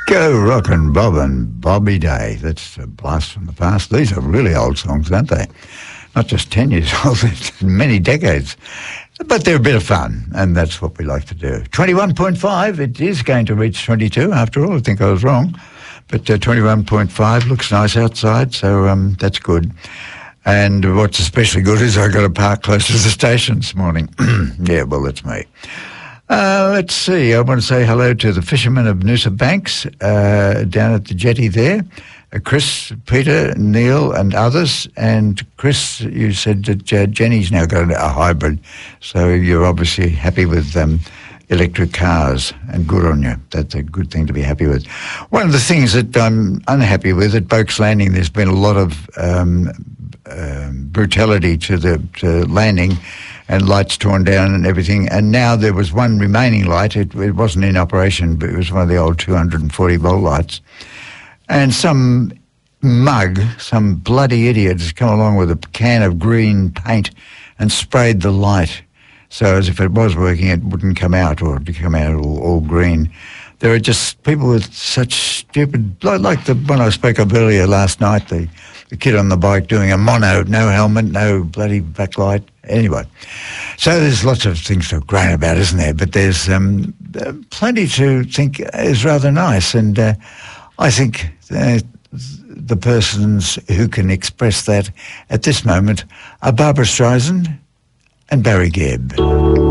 Go Rockin' Bob and Bobby Day. That's a blast from the past. These are really old songs, aren't they? Not just 10 years old, it's many decades. But they're a bit of fun, and that's what we like to do. 21.5, it is going to reach 22. After all, I think I was wrong. But 21.5 looks nice outside, so that's good. And what's especially good is I got to park close to the station this morning. Yeah, well, that's me. Let's see. I want to say hello to the fishermen of Noosa Banks down at the jetty there. Chris, Peter, Neil and others. And Chris, you said that Jenny's now got a hybrid, so you're obviously happy with electric cars, and good on you. That's a good thing to be happy with. One of the things that I'm unhappy with at Boak's Landing, there's been a lot of brutality to the landing, and lights torn down and everything. And now there was one remaining light. It wasn't in operation, but it was one of the old 240-volt lights. And some mug, some bloody idiot, has come along with a can of green paint and sprayed the light. So as if it was working, it wouldn't come out, or it would come out all green. There are just people with such stupid, like the one I spoke of earlier last night, the kid on the bike doing a mono, no helmet, no bloody backlight. Anyway, so there's lots of things to groan about, isn't there? But there's plenty to think is rather nice, and I think the persons who can express that at this moment are Barbara Streisand and Barry Gibb.